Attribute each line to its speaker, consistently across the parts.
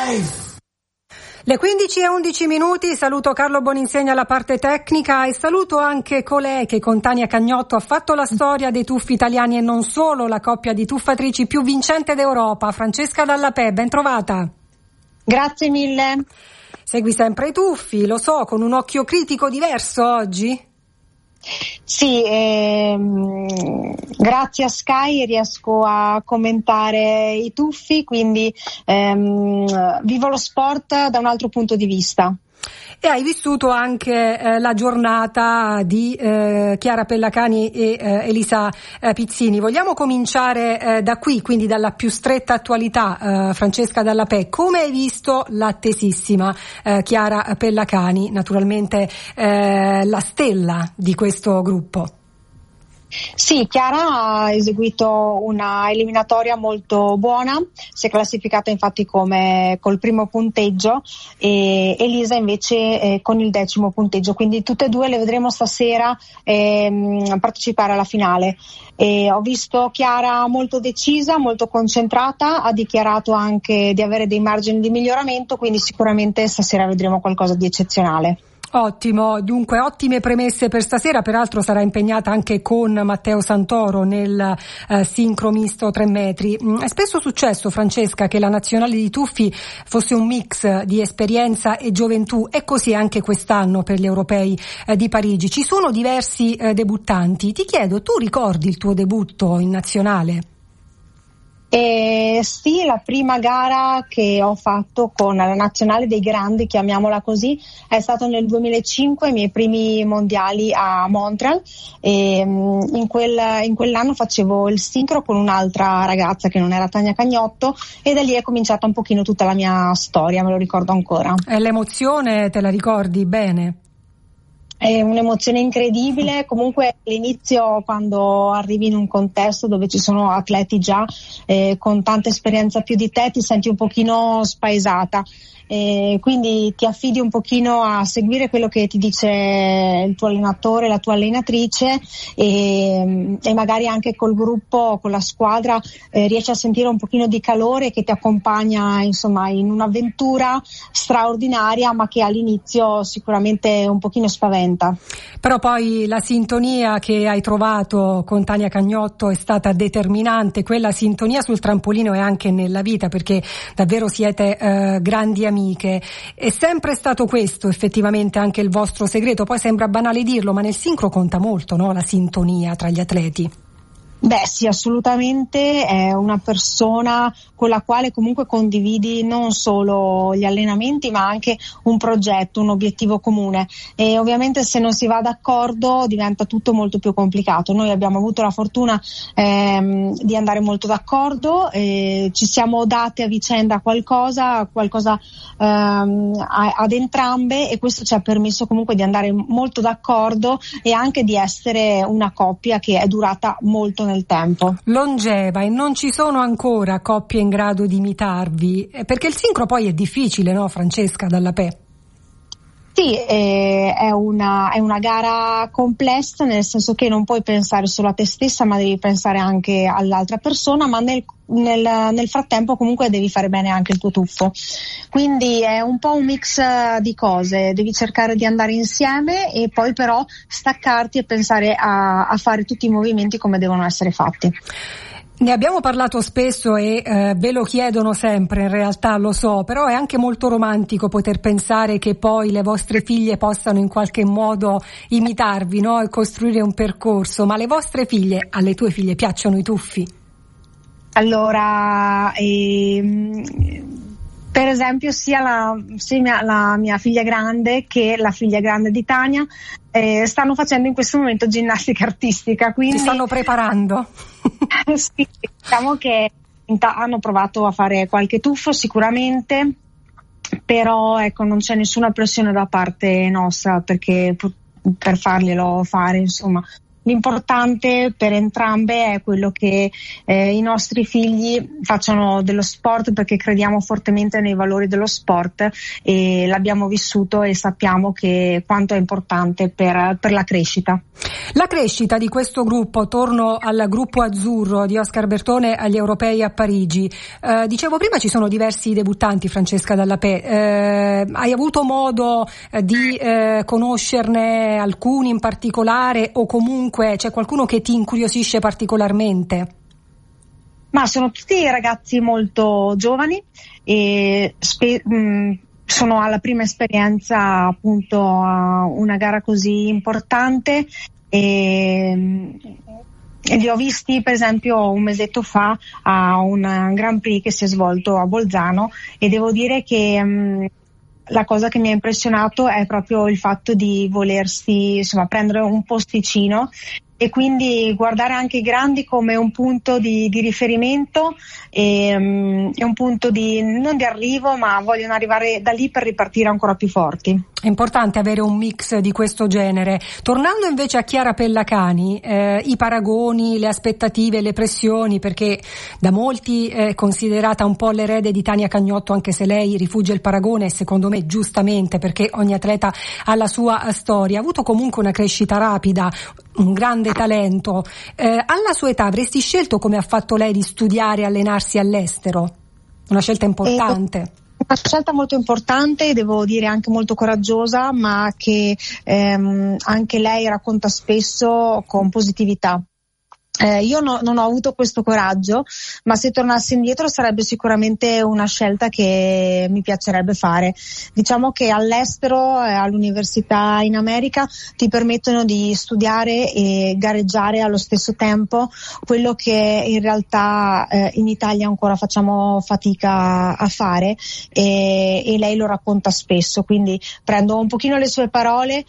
Speaker 1: Le 15:11, saluto Carlo Boninsegna alla parte tecnica e saluto anche colei che con Tania Cagnotto ha fatto la storia dei tuffi italiani e non solo, la coppia di tuffatrici più vincente d'Europa, Francesca Dallapè, ben trovata.
Speaker 2: Grazie mille.
Speaker 1: Segui sempre i tuffi, lo so, con un occhio critico diverso oggi?
Speaker 2: Sì, grazie a Sky riesco a commentare i tuffi, quindi vivo lo sport da un altro punto di vista.
Speaker 1: E hai vissuto anche la giornata di Chiara Pellacani e Elisa Pizzini. Vogliamo cominciare da qui, quindi dalla più stretta attualità, Francesca Dallapè. Come hai visto l'attesissima Chiara Pellacani, naturalmente la stella di questo gruppo?
Speaker 2: Sì, Chiara ha eseguito una eliminatoria molto buona, si è classificata infatti come col primo punteggio e Elisa invece con il 10° punteggio, quindi tutte e due le vedremo stasera partecipare alla finale. Ho visto Chiara molto decisa, molto concentrata, ha dichiarato anche di avere dei margini di miglioramento, quindi sicuramente stasera vedremo qualcosa di eccezionale.
Speaker 1: Ottimo, dunque ottime premesse per stasera, peraltro sarà impegnata anche con Matteo Santoro nel sincro misto 3 metri. È spesso successo, Francesca, che la nazionale di tuffi fosse un mix di esperienza e gioventù, e così anche quest'anno per gli europei di Parigi. Ci sono diversi debuttanti. Ti chiedo, tu ricordi il tuo debutto in nazionale?
Speaker 2: Sì, la prima gara che ho fatto con la nazionale dei grandi, chiamiamola così, è stato nel 2005, i miei primi mondiali a Montreal, e in quell'anno facevo il sincro con un'altra ragazza che non era Tania Cagnotto, e da lì è cominciata un pochino tutta la mia storia, me lo ricordo ancora.
Speaker 1: E l'emozione te la ricordi bene?
Speaker 2: È un'emozione incredibile, comunque all'inizio, quando arrivi in un contesto dove ci sono atleti già con tanta esperienza più di te, ti senti un pochino spaesata, quindi ti affidi un pochino a seguire quello che ti dice il tuo allenatore, la tua allenatrice, e magari anche col gruppo, con la squadra, riesci a sentire un pochino di calore che ti accompagna insomma in un'avventura straordinaria, ma che all'inizio sicuramente un pochino spaventa.
Speaker 1: Però poi la sintonia che hai trovato con Tania Cagnotto è stata determinante, quella sintonia sul trampolino e anche nella vita, perché davvero siete grandi amiche. È sempre stato questo effettivamente anche il vostro segreto? Poi sembra banale dirlo, ma nel sincro conta molto, no? La sintonia tra gli atleti.
Speaker 2: Beh sì, assolutamente, è una persona con la quale comunque condividi non solo gli allenamenti ma anche un progetto, un obiettivo comune, e ovviamente se non si va d'accordo diventa tutto molto più complicato. Noi abbiamo avuto la fortuna di andare molto d'accordo, ci siamo date a vicenda qualcosa ad entrambe, e questo ci ha permesso comunque di andare molto d'accordo e anche di essere una coppia che è durata molto nel tempo.
Speaker 1: Longeva, e non ci sono ancora coppie in grado di imitarvi, perché il sincro poi è difficile, no, Francesca Dallapè?
Speaker 2: Sì, è una gara complessa, nel senso che non puoi pensare solo a te stessa, ma devi pensare anche all'altra persona, ma nel frattempo comunque devi fare bene anche il tuo tuffo. Quindi è un po' un mix di cose, devi cercare di andare insieme e poi però staccarti e pensare a fare tutti i movimenti come devono essere fatti.
Speaker 1: Ne abbiamo parlato spesso e ve lo chiedono sempre, in realtà lo so, però è anche molto romantico poter pensare che poi le vostre figlie possano in qualche modo imitarvi, no? E costruire un percorso. Ma alle vostre figlie, alle tue figlie, piacciono i tuffi?
Speaker 2: Allora, per esempio sia la mia figlia grande che la figlia grande di Tania stanno facendo in questo momento ginnastica artistica, quindi
Speaker 1: si stanno preparando.
Speaker 2: Sì, diciamo che hanno provato a fare qualche tuffo sicuramente, però ecco, non c'è nessuna pressione da parte nostra perché per farglielo fare, insomma. l'importante per entrambe è quello che i nostri figli facciano dello sport, perché crediamo fortemente nei valori dello sport e l'abbiamo vissuto e sappiamo che quanto è importante per la crescita.
Speaker 1: La crescita di questo gruppo, torno al gruppo azzurro di Oscar Bertone agli europei a Parigi. Dicevo prima, ci sono diversi debuttanti, Francesca Dallapè. Hai avuto modo di conoscerne alcuni in particolare, o comunque c'è qualcuno che ti incuriosisce particolarmente?
Speaker 2: Ma sono tutti ragazzi molto giovani e sono alla prima esperienza appunto a una gara così importante e li ho visti per esempio un mesetto fa a un Grand Prix che si è svolto a Bolzano, e devo dire che la cosa che mi ha impressionato è proprio il fatto di volersi prendere un posticino e quindi guardare anche i grandi come un punto di riferimento e un punto non di arrivo, ma vogliono arrivare da lì per ripartire ancora più forti.
Speaker 1: È importante avere un mix di questo genere. Tornando invece a Chiara Pellacani, i paragoni, le aspettative, le pressioni, perché da molti è considerata un po' l'erede di Tania Cagnotto, anche se lei rifugge il paragone, secondo me giustamente, perché ogni atleta ha la sua storia. Ha avuto comunque una crescita rapida, un grande talento. Alla sua età avresti scelto, come ha fatto lei, di studiare e allenarsi all'estero? Una scelta importante.
Speaker 2: Una scelta molto importante, devo dire anche molto coraggiosa, ma che anche lei racconta spesso con positività. Io non ho avuto questo coraggio, ma se tornassi indietro sarebbe sicuramente una scelta che mi piacerebbe fare. Diciamo che all'estero, all'università in America, ti permettono di studiare e gareggiare allo stesso tempo, quello che in realtà in Italia ancora facciamo fatica a fare, e lei lo racconta spesso, quindi prendo un pochino le sue parole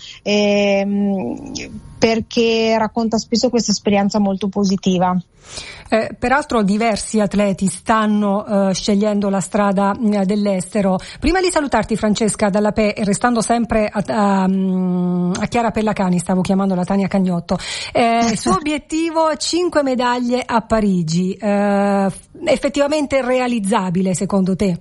Speaker 2: perché racconta spesso questa esperienza molto positiva.
Speaker 1: Peraltro diversi atleti stanno scegliendo la strada dell'estero. Prima di salutarti, Francesca Dallapè, e restando sempre a Chiara Pellacani, stavo chiamando la Tania Cagnotto, il suo obiettivo 5 medaglie a Parigi, effettivamente realizzabile secondo te?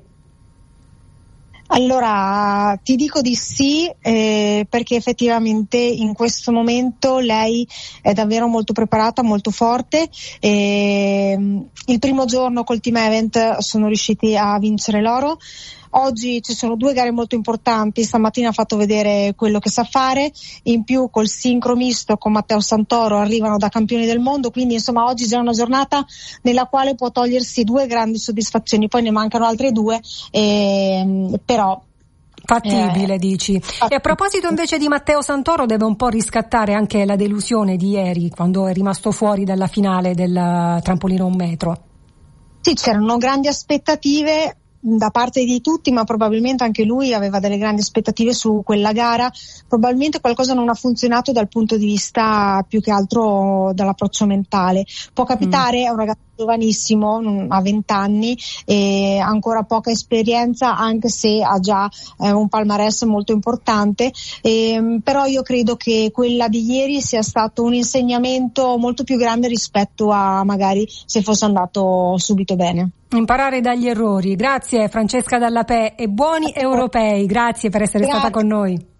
Speaker 2: Allora, ti dico di sì, perché effettivamente in questo momento lei è davvero molto preparata, molto forte. Il primo giorno col team event sono riusciti a vincere l'oro. Oggi ci sono 2 gare molto importanti, stamattina ha fatto vedere quello che sa fare, in più col sincro misto con Matteo Santoro arrivano da campioni del mondo, quindi insomma oggi c'è una giornata nella quale può togliersi 2 grandi soddisfazioni, poi ne mancano altre 2, però
Speaker 1: fattibile, dici. E a proposito invece di Matteo Santoro, deve un po' riscattare anche la delusione di ieri, quando è rimasto fuori dalla finale del trampolino 1 metro.
Speaker 2: Sì, c'erano grandi aspettative da parte di tutti, ma probabilmente anche lui aveva delle grandi aspettative su quella gara. Probabilmente qualcosa non ha funzionato dal punto di vista più che altro dall'approccio mentale. Può capitare, è un ragazzo giovanissimo, ha 20 anni e ancora poca esperienza, anche se ha già un palmarès molto importante, però io credo che quella di ieri sia stato un insegnamento molto più grande rispetto a magari se fosse andato subito bene.
Speaker 1: Imparare dagli errori. Grazie Francesca Dallapè e buoni europei. Grazie per essere stata con noi.